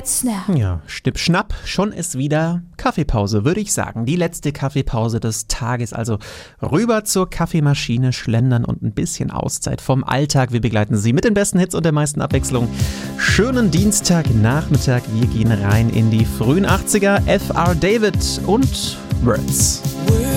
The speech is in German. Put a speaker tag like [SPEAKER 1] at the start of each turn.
[SPEAKER 1] Snap.
[SPEAKER 2] Ja, Schnipp, Schnapp, schon ist wieder Kaffeepause, würde ich sagen. Die letzte Kaffeepause des Tages, also rüber zur Kaffeemaschine schlendern und ein bisschen Auszeit vom Alltag. Wir begleiten Sie mit den besten Hits und der meisten Abwechslung. Schönen Dienstagnachmittag, wir gehen rein in die frühen 80er. F.R. David und Words.